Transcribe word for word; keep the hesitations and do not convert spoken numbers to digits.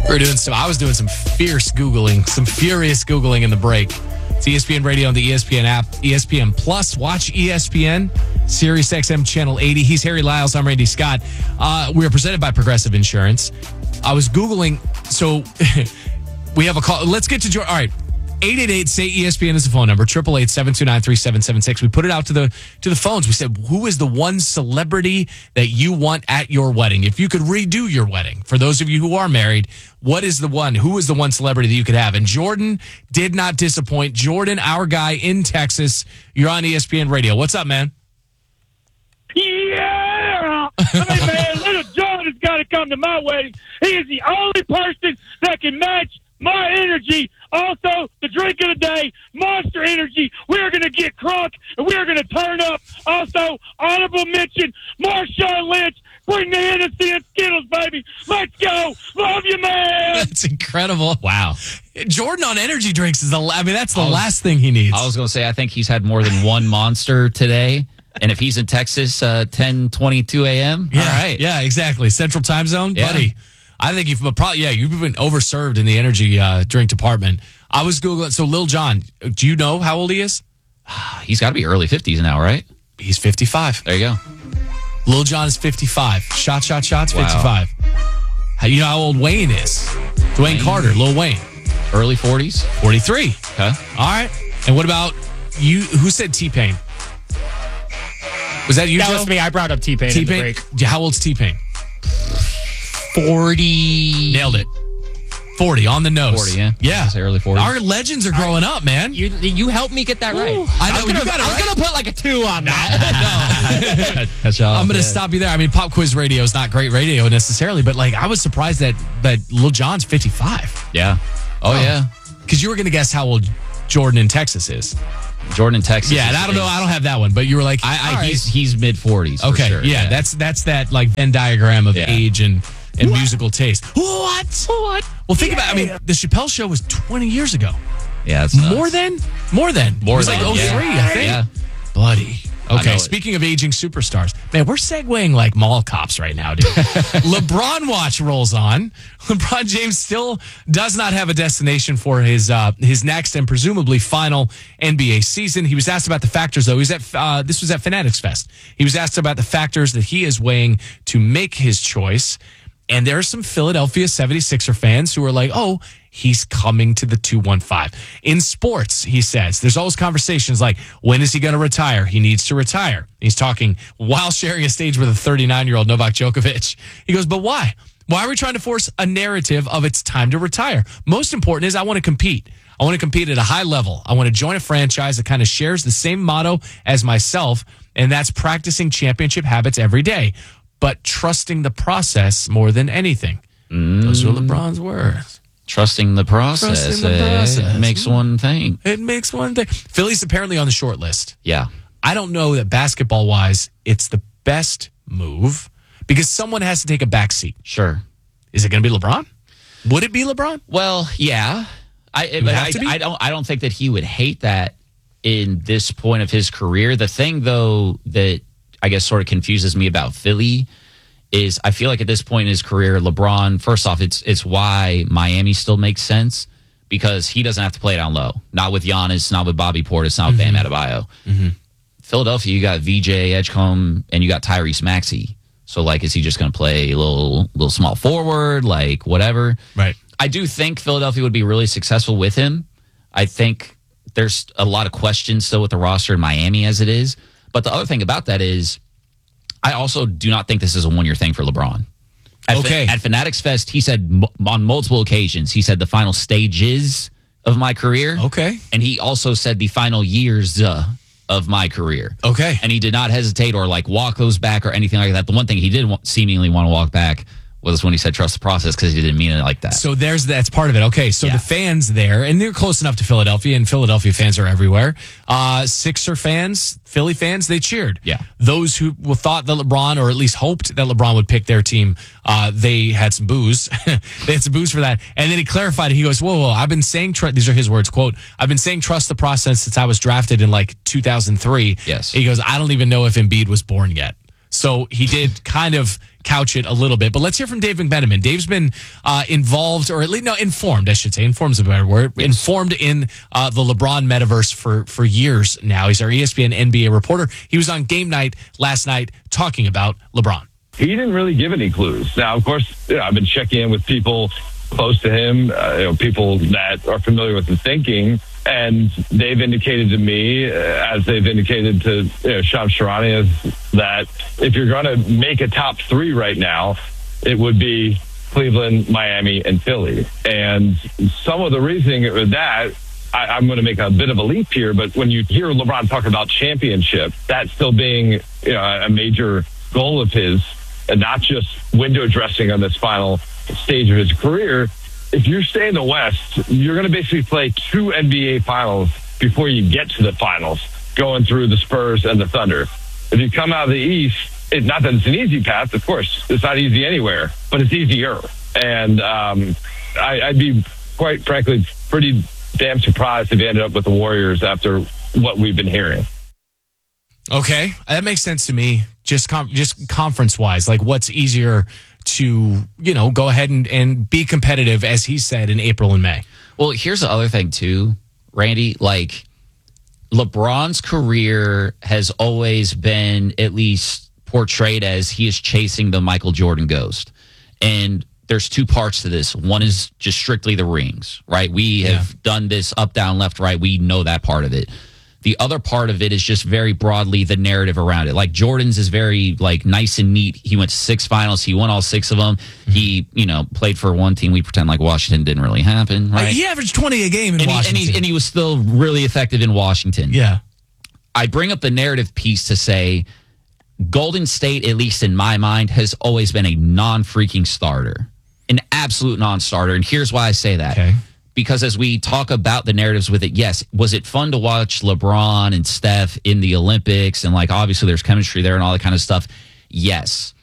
We were doing some, I was doing some fierce Googling, some furious Googling in the break. It's E S P N Radio on the E S P N app, E S P N Plus. Watch E S P N, Sirius X M Channel eighty. He's Harry Lyles. I'm Randy Scott. Uh, we are presented by Progressive Insurance. I was Googling, so we have a call. Let's get to George. All right. eight eight eight, say E S P N is the phone number, eight eight eight, seven two nine, three seven seven six. We put it out to the to the phones. We said, who is the one celebrity that you want at your wedding? If you could redo your wedding, for those of you who are married, what is the one? Who is the one celebrity that you could have? And Jordan did not disappoint. Jordan, our guy in Texas, you're on E S P N Radio. What's up, man? Yeah! Hey, man, little John has got to come to my wedding. He is the only person that can match my energy. Also, the drink of the day, Monster Energy. We're going to get crunk, and we're going to turn up. Also, honorable mention, Marshawn Lynch. Bring the Hennessy and Skittles, baby. Let's go. Love you, man. That's incredible. Wow. Jordan on energy drinks is the, I mean, that's the was, last thing he needs. I was going to say, I think he's had more than one Monster today. And if he's in Texas, uh, ten twenty-two a.m., yeah, all right. Yeah, exactly. Central time zone, yeah. buddy. I think you've probably, yeah, you've been overserved in the energy uh, drink department. I was Googling, so Lil Jon, do you know how old he is? He's got to be early fifties now, right? He's fifty-five. There you go. Lil Jon is fifty-five. Shot, shot, shots, wow. fifty-five. How, you know how old Wayne is? Dwayne Wayne. Carter, Lil Wayne. Early forties? forty-three. Okay. All right. And what about you? Who said T-Pain? Was that you, That Joe? was me. I brought up T-Pain, T-Pain? in the break. How old's T-Pain? forty. Nailed it. forty on the nose. forty, yeah. Yeah. Say early forties. Our legends are growing up, man. You you helped me get that right. Ooh, I know, I was gonna, you got it I was right. gonna put like a two on that. That's all. I'm going to yeah. stop you there. I mean, Pop Quiz Radio is not great radio necessarily, but like I was surprised that that Lil Jon's fifty-five. Yeah. Oh, oh. yeah. Because you were going to guess how old Jordan in Texas is. Jordan in Texas. Yeah, and I don't know. I don't have that one, but you were like, I, I right. he's he's mid forties. Okay, for sure. yeah, yeah, that's that's that like Venn diagram of yeah. age and and what? musical taste. What? What? Well, think yeah. about. I mean, the Chappelle Show was twenty years ago. Yeah, it's more than more than more it was than, like oh three, yeah. I think. Yeah. Buddy. Okay, it. speaking of aging superstars, man, we're segueing like mall cops right now, dude. LeBron watch rolls on. LeBron James still does not have a destination for his uh, his next and presumably final N B A season. He was asked about the factors, though. He was at uh, this was at Fanatics Fest. He was asked about the factors that he is weighing to make his choice. And there are some Philadelphia seventy-sixer fans who are like, oh, he's coming to the two one five. In sports, he says, there's always conversations like, when is he going to retire? He needs to retire. He's talking while sharing a stage with a thirty-nine-year-old Novak Djokovic. He goes, but why? Why are we trying to force a narrative of it's time to retire? Most important is I want to compete. I want to compete at a high level. I want to join a franchise that kind of shares the same motto as myself, and that's practicing championship habits every day, but trusting the process more than anything. Mm. Those are LeBron's words. Trusting the process. Trusting the process. It makes one thing. It makes one thing. Philly's apparently on the short list. Yeah. I don't know that basketball-wise it's the best move because someone has to take a back seat. Sure. Is it going to be LeBron? Would it be LeBron? Well, yeah. I, but I, I don't. I don't think that he would hate that in this point of his career. The thing, though, that I guess sort of confuses me about Philly is I feel like at this point in his career, LeBron, first off, it's it's why Miami still makes sense because he doesn't have to play down low. Not with Giannis, not with Bobby Portis, not with mm-hmm. Bam Adebayo. Mm-hmm. Philadelphia, you got V J Edgecombe and you got Tyrese Maxey. So, like, is he just going to play a little, little small forward, like whatever? Right. I do think Philadelphia would be really successful with him. I think there's a lot of questions still with the roster in Miami as it is. But the other thing about that is I also do not think this is a one-year thing for LeBron. At, okay. At Fanatics Fest, he said m- on multiple occasions, he said the final stages of my career. Okay. And he also said the final years uh, of my career. Okay. And he did not hesitate or like walk those back or anything like that. The one thing he did want, seemingly want to walk back was when he said trust the process because he didn't mean it like that. So there's that's part of it. Okay, so yeah. the fans there, and they're close enough to Philadelphia, and Philadelphia fans are everywhere. Uh, Sixer fans, Philly fans, they cheered. Yeah. Those who thought that LeBron, or at least hoped that LeBron would pick their team, uh, they had some boos. They had some boos for that. And then he clarified it. He goes, whoa, whoa, I've been saying, tr- these are his words, quote, I've been saying trust the process since I was drafted in like two thousand three. Yes. He goes, I don't even know if Embiid was born yet. So he did kind of couch it a little bit. But let's hear from Dave McMenamin. Dave's been uh, involved, or at least, no, informed, I should say. Informed is a better word. Yes. Informed in uh, the LeBron metaverse for, for years now. He's our E S P N N B A reporter. He was on Game Night last night talking about LeBron. He didn't really give any clues. Now, of course, you know, I've been checking in with people close to him, uh, you know, people that are familiar with his thinking, and they've indicated to me, uh, as they've indicated to you know, Shams Charania, that if you're going to make a top three right now, it would be Cleveland, Miami, and Philly. And some of the reasoning with that, I, I'm going to make a bit of a leap here, but when you hear LeBron talk about championship, that still being you know, a major goal of his, and not just window dressing on this final stage of his career, if you stay in the West, you're going to basically play two N B A finals before you get to the finals, going through the Spurs and the Thunder. If you come out of the East, it, not that it's an easy path, of course, it's not easy anywhere, but it's easier. And um, I, I'd be, quite frankly, pretty damn surprised if you ended up with the Warriors after what we've been hearing. Okay, that makes sense to me. Just com- just conference wise, like what's easier to, you know, go ahead and, and be competitive, as he said, in April and May. Well, here's the other thing too, Randy, like LeBron's career has always been at least portrayed as he is chasing the Michael Jordan ghost. And there's two parts to this. One is just strictly the rings, right? We have yeah. done this up, down, left, right. We know that part of it. The other part of it is just very broadly the narrative around it. Like Jordan's is very like nice and neat. He went to six finals. He won all six of them. Mm-hmm. He, you know, played for one team. We pretend like Washington didn't really happen, right? Like he averaged twenty a game in and Washington. He, and, he, and he was still really effective in Washington. Yeah. I bring up the narrative piece to say Golden State, at least in my mind, has always been a non-freaking starter. An absolute non-starter. And here's why I say that. Okay. Because as we talk about the narratives with it, yes, was it fun to watch LeBron and Steph in the Olympics? And like, obviously there's chemistry there and all that kind of stuff. Yes.